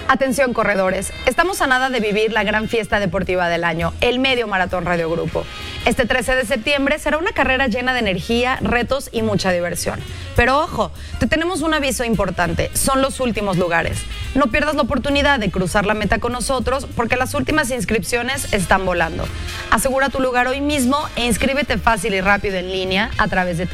Atención, corredores, estamos a nada de vivir la gran fiesta deportiva del año, el Medio Maratón Radio Grupo. Este 13 de septiembre será una carrera llena de energía, retos y mucha diversión. Pero ojo, te tenemos un aviso importante, son los últimos lugares. No pierdas la oportunidad de cruzar la meta con nosotros porque las últimas inscripciones están volando. Asegura tu lugar hoy mismo e inscríbete fácil y rápido en línea a través de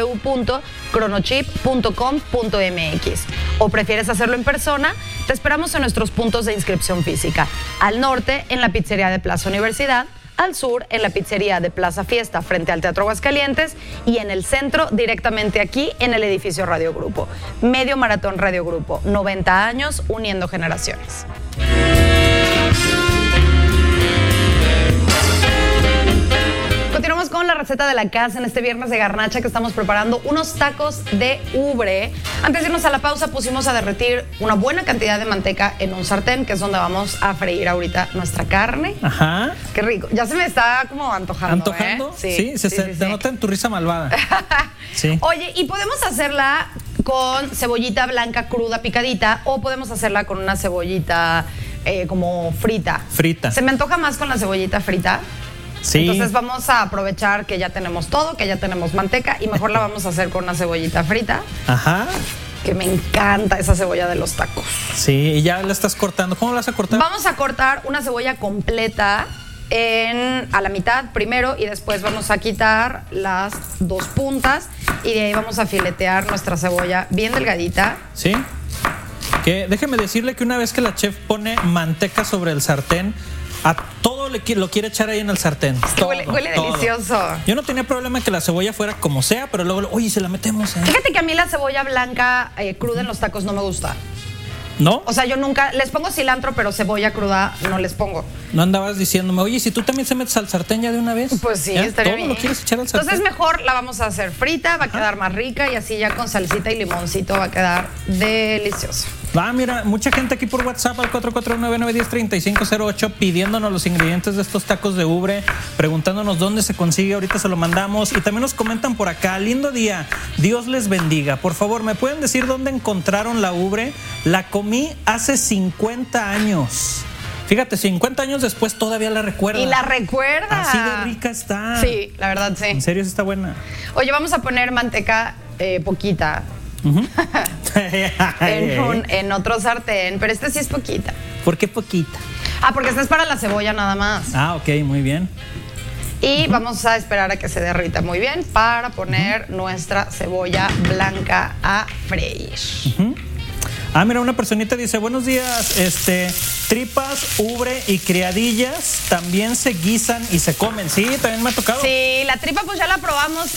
www.chronochip.com.mx. ¿O prefieres hacerlo en persona? Te esperamos en nuestros puntos de inscripción física. Al norte, en la pizzería de Plaza Universidad. Al sur, en la pizzería de Plaza Fiesta, frente al Teatro Aguascalientes. Y en el centro, directamente aquí, en el edificio Radio Grupo. Medio Maratón Radio Grupo. 90 años uniendo generaciones. Continuamos con la receta de la casa en este viernes de garnacha que estamos preparando unos tacos de ubre. Antes de irnos a la pausa pusimos a derretir una buena cantidad de manteca en un sartén, que es donde vamos a freír ahorita nuestra carne. Ajá. Qué rico. Ya se me está como antojando. ¿Antojando? ¿Eh? Sí, te nota en tu risa malvada. Sí. Oye, y podemos hacerla con cebollita blanca cruda picadita o podemos hacerla con una cebollita como frita. Frita. Se me antoja más con la cebollita frita. Sí. Entonces vamos a aprovechar que ya tenemos todo, que ya tenemos manteca y mejor la vamos a hacer con una cebollita frita. Ajá. Que me encanta esa cebolla de los tacos. Sí, y ya la estás cortando. ¿Cómo la vas a cortar? Vamos a cortar una cebolla completa a la mitad primero y después vamos a quitar las dos puntas y de ahí vamos a filetear nuestra cebolla bien delgadita. Sí. Que déjeme decirle que una vez que la chef pone manteca sobre el sartén, a todo lo quiere echar ahí en el sartén. Es que huele delicioso. Yo no tenía problema en que la cebolla fuera como sea, pero luego, oye, se la metemos. Fíjate que a mí la cebolla blanca cruda en los tacos no me gusta. ¿No? O sea, yo nunca, les pongo cilantro, pero cebolla cruda no les pongo. No andabas diciéndome, oye, si tú también se metes al sartén ya de una vez. Pues sí, ¿ya? estaría ¿Todo bien. lo quieres echar al sartén? Entonces mejor la vamos a hacer frita, va a quedar más rica y así ya con salsita y limoncito va a quedar delicioso. Mira, mucha gente aquí por WhatsApp al 449-910-3508 pidiéndonos los ingredientes de estos tacos de ubre, preguntándonos dónde se consigue, ahorita se lo mandamos. Y también nos comentan por acá, lindo día, Dios les bendiga. Por favor, ¿me pueden decir dónde encontraron la ubre? La comí hace 50 años. Fíjate, 50 años después todavía la recuerda. Y la recuerda. Así de rica está. Sí, la verdad sí. En serio, sí está buena. Oye, vamos a poner manteca poquita. Uh-huh. en otro sartén, pero este sí es poquita. ¿Por qué poquita? Porque esta es para la cebolla nada más. Ok, muy bien. Y vamos a esperar a que se derrita muy bien para poner nuestra cebolla blanca a freír. Mira, una personita dice, buenos días, tripas, ubre y criadillas también se guisan y se comen. Sí, también me ha tocado. Sí, la tripa pues ya la probamos